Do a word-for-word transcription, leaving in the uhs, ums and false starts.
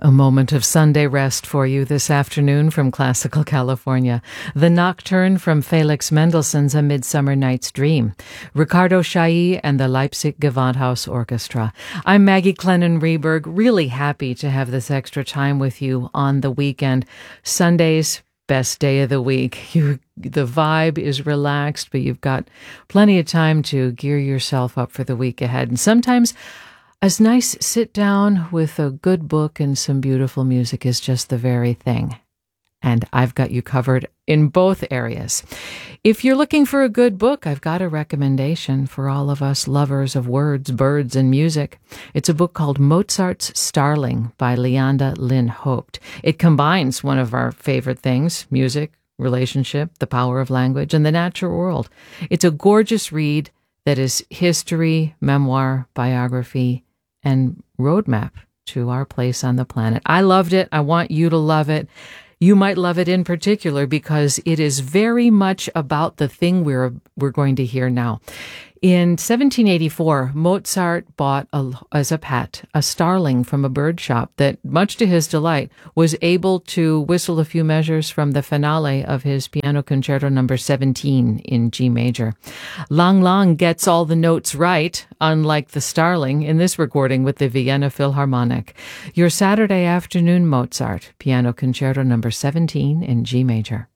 A moment of Sunday rest for you this afternoon from Classical California. The Nocturne from Felix Mendelssohn's A Midsummer Night's Dream. Ricardo Chailly and the Leipzig Gewandhaus Orchestra. I'm Maggie Clennon Rehberg, really happy to have this extra time with you on the weekend. Sunday's best day of the week. You, the vibe is relaxed, but you've got plenty of time to gear yourself up for the week ahead. And sometimes a nice sit down with a good book and some beautiful music is just the very thing. And I've got you covered in both areas. If you're looking for a good book, I've got a recommendation for all of us lovers of words, birds, and music. It's a book called Mozart's Starling by Leanda Lynn Hoped. It combines one of our favorite things, music, relationship, the power of language, and the natural world. It's a gorgeous read that is history, memoir, biography, and roadmap to our place on the planet. I loved it. I want you to love it. You might love it in particular because it is very much about the thing we're we're going to hear now. In seventeen eighty-four, Mozart bought a, as a pet a starling from a bird shop that, much to his delight, was able to whistle a few measures from the finale of his Piano Concerto number seventeen in G major. Lang Lang gets all the notes right, unlike the starling in this recording with the Vienna Philharmonic. Your Saturday afternoon Mozart, Piano Concerto number seventeen in G major.